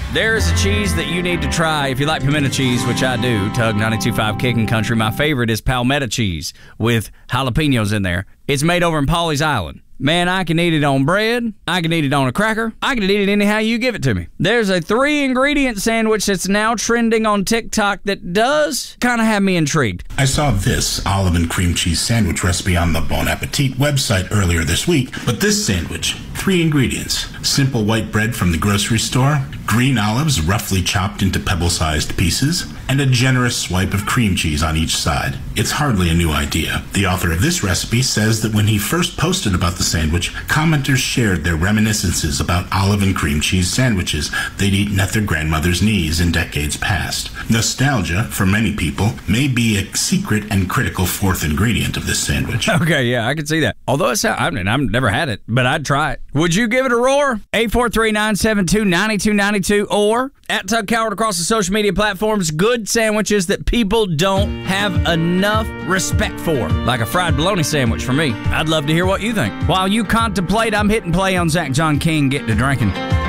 There's a cheese that you need to try if you like pimento cheese, which I do. Tug 92.5 Kicking Country. My favorite is Palmetto cheese with jalapenos in there. It's made over in Pawleys Island. Man, I can eat it on bread. I can eat it on a cracker. I can eat it anyhow you give it to me. There's a 3-ingredient sandwich that's now trending on TikTok that does kind of have me intrigued. I saw this olive and cream cheese sandwich recipe on the Bon Appetit website earlier this week, but this sandwich, 3 ingredients. Simple white bread from the grocery store, green olives roughly chopped into pebble-sized pieces, and a generous swipe of cream cheese on each side. It's hardly a new idea. The author of this recipe says that when he first posted about the sandwich, commenters shared their reminiscences about olive and cream cheese sandwiches they'd eaten at their grandmother's knees in decades past. Nostalgia, for many people, may be a secret and critical 4th ingredient of this sandwich. Okay, yeah, I can see that. Although I've never had it, but I'd try it. Would you give it a roar? 843-972-9292 or at Tug Coward across the social media platforms. Good sandwiches that people don't have enough respect for. Like a fried bologna sandwich for me. I'd love to hear what you think. While you contemplate, I'm hitting play on Zach John King, Get to Drinking.